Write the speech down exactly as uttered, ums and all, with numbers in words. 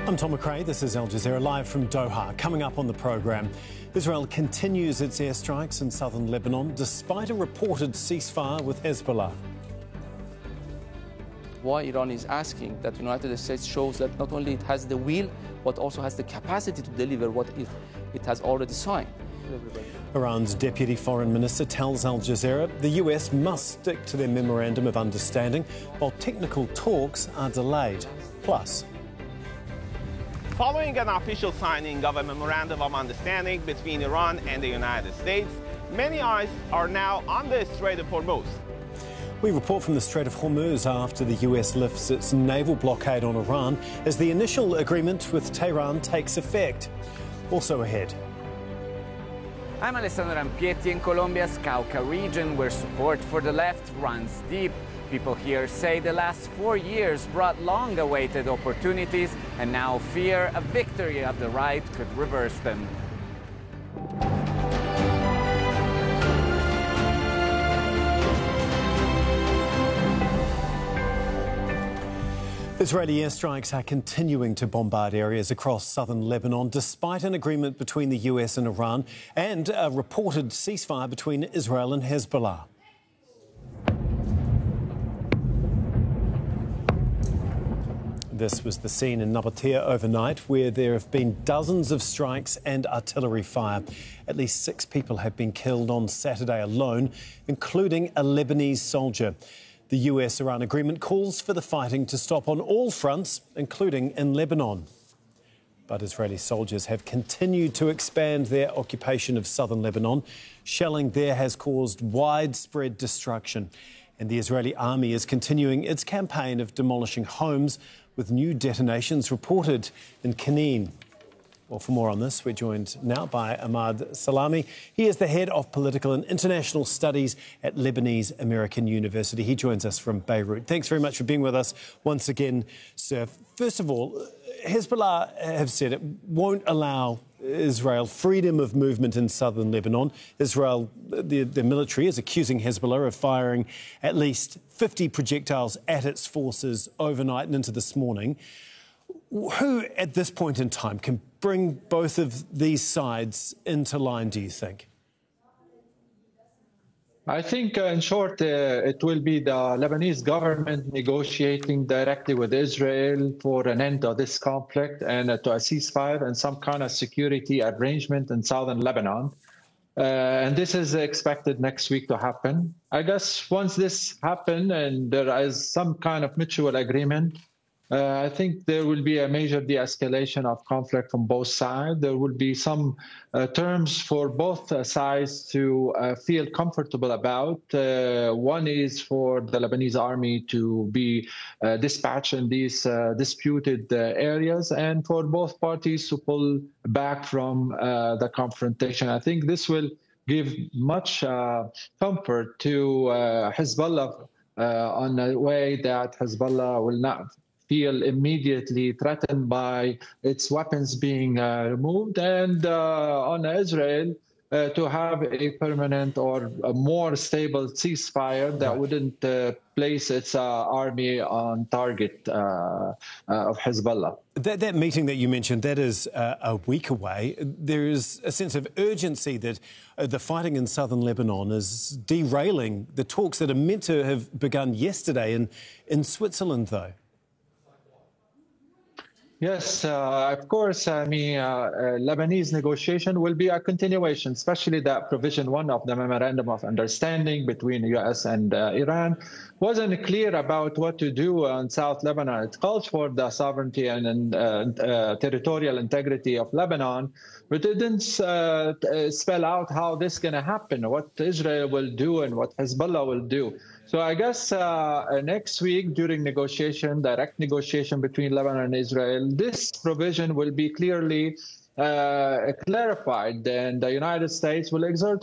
I'm Tom McRae. This is Al Jazeera live from Doha. Coming up on the programme, Israel continues its airstrikes in southern Lebanon despite a reported ceasefire with Hezbollah. Why Iran is asking that the United States shows that not only it has the will, but also has the capacity to deliver what it, it has already signed. Iran's deputy foreign minister tells Al Jazeera the U S must stick to their memorandum of understanding while technical talks are delayed. Plus, following an official signing of a memorandum of understanding between Iran and the United States, many eyes are now on the Strait of Hormuz. We report from the Strait of Hormuz after the U S lifts its naval blockade on Iran as the initial agreement with Tehran takes effect. Also ahead. I'm Alessandro Rampietti in Colombia's Cauca region, where support for the left runs deep. People here say the last four years brought long-awaited opportunities, and now fear a victory of the right could reverse them. Israeli airstrikes are continuing to bombard areas across southern Lebanon, despite an agreement between the U S and Iran and a reported ceasefire between Israel and Hezbollah. This was the scene in Nabatea overnight, where there have been dozens of strikes and artillery fire. At least six people have been killed on Saturday alone, including a Lebanese soldier. The U S-Iran agreement calls for the fighting to stop on all fronts, including in Lebanon. But Israeli soldiers have continued to expand their occupation of southern Lebanon. Shelling there has caused widespread destruction, and the Israeli army is continuing its campaign of demolishing homes, with new detonations reported in Kanin. Well, for more on this, we're joined now by Ahmad Salami. He is the head of political and international studies at Lebanese American University. He joins us from Beirut. Thanks very much for being with us once again, sir. First of all, Hezbollah have said it won't allow Israel freedom of movement in southern Lebanon. Israel, the, the military, is accusing Hezbollah of firing at least fifty projectiles at its forces overnight and into this morning. Who, at this point in time, can bring both of these sides into line, do you think? I think, uh, in short, uh, it will be the Lebanese government negotiating directly with Israel for an end of this conflict and uh, to a ceasefire and some kind of security arrangement in southern Lebanon. Uh, and this is expected next week to happen. I guess once this happens and there is some kind of mutual agreement, Uh, I think there will be a major de-escalation of conflict from both sides. There will be some uh, terms for both uh, sides to uh, feel comfortable about. Uh, one is for the Lebanese army to be uh, dispatched in these uh, disputed uh, areas, and for both parties to pull back from uh, the confrontation. I think this will give much uh, comfort to uh, Hezbollah uh, on a way that Hezbollah will not feel immediately threatened by its weapons being uh, removed, and uh, on Israel uh, to have a permanent or a more stable ceasefire that wouldn't uh, place its uh, army on target uh, uh, of Hezbollah. That, that meeting that you mentioned, that is uh, a week away. There is a sense of urgency that uh, the fighting in southern Lebanon is derailing the talks that are meant to have begun yesterday in, in Switzerland, though. Yes, uh, of course. I mean, uh, uh, Lebanese negotiation will be a continuation, especially that provision one of the Memorandum of Understanding between the U S and uh, Iran wasn't clear about what to do in South Lebanon. It calls for the sovereignty and, and uh, uh, territorial integrity of Lebanon, but it didn't uh, spell out how this is going to happen, what Israel will do and what Hezbollah will do. So I guess uh, next week during negotiation, direct negotiation between Lebanon and Israel, this provision will be clearly uh, clarified, and the United States will exert